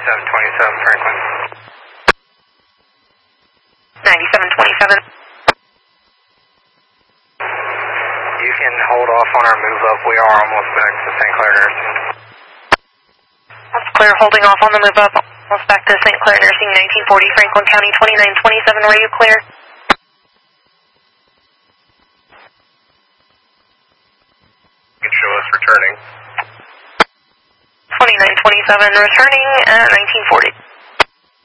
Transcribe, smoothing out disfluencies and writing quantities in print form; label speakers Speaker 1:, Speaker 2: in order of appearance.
Speaker 1: 9727 Franklin.
Speaker 2: 9727.
Speaker 1: You can hold off on our move up. We are almost back to St. Clair Nursing.
Speaker 2: That's clear, holding off on the move up. Almost back to St. Clair Nursing, 1940 Franklin County, 2927. Were you clear?
Speaker 1: You can show us returning.
Speaker 2: 2927, returning at 1940.